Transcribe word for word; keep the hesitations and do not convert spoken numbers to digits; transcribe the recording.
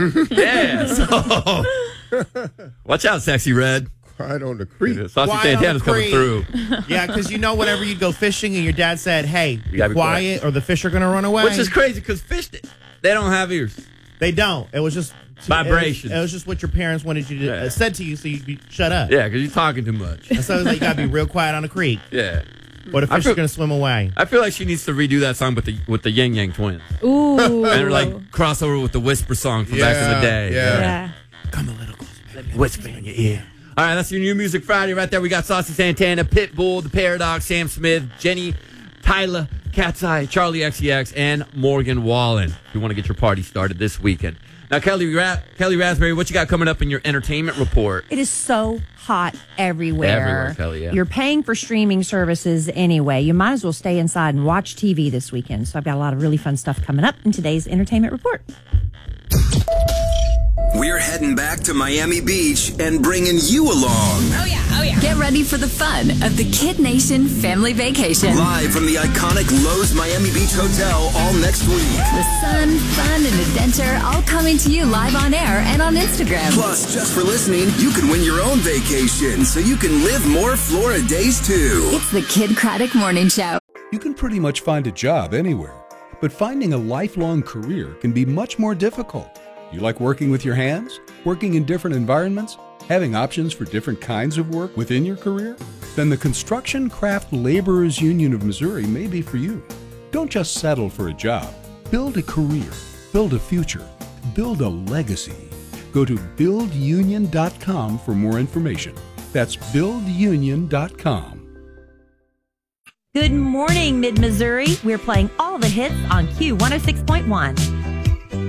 Yeah. So, watch out, Sexy Red. Quiet on the creek. Yeah, Saucy Santana's coming through. Yeah, because you know whenever you go fishing and your dad said, hey, be quiet, quiet or the fish are going to run away. Which is crazy because fish, they don't have ears. They don't. It was just... Vibrations. It was, it was just what your parents wanted you to yeah. uh, said to you, so you'd be shut up. Yeah, because you're talking too much. And so it's like you got to be real quiet on the creek. Yeah. Or the fish feel, are going to swim away. I feel like she needs to redo that song with the with the Yang Yang Twins. Ooh. And like crossover with the Whisper song from yeah, back in the day. Yeah. yeah. Come a little closer. Let me whisper in your ear. All right, that's your New Music Friday right there. We got Saucy Santana, Pitbull, The Paradox, Sam Smith, Jenny, Tyler, Cat's Eye, Charlie X C X, and Morgan Wallen. If you want to get your party started this weekend. Now, Kelly, Ra- Kelly Raspberry, what you got coming up in your entertainment report? It is so hot everywhere. Everywhere, Kelly, yeah. You're paying for streaming services anyway. You might as well stay inside and watch T V this weekend. So I've got a lot of really fun stuff coming up in today's entertainment report. We're heading back to Miami Beach and bringing you along. Oh, yeah, oh, yeah. Get ready for the fun of the Kid Nation family vacation. Live from the iconic Lowe's Miami Beach Hotel all next week. The sun, fun, and adventure all coming to you live on air and on Instagram. Plus, just for listening, you can win your own vacation so you can live more Florida days, too. It's the Kid Craddock Morning Show. You can pretty much find a job anywhere, but finding a lifelong career can be much more difficult. You like working with your hands? Working in different environments? Having options for different kinds of work within your career? Then the Construction Craft Laborers Union of Missouri may be for you. Don't just settle for a job. Build a career. Build a future. Build a legacy. Go to build union dot com for more information. That's build union dot com. Good morning, Mid-Missouri. We're playing all the hits on Q one oh six point one.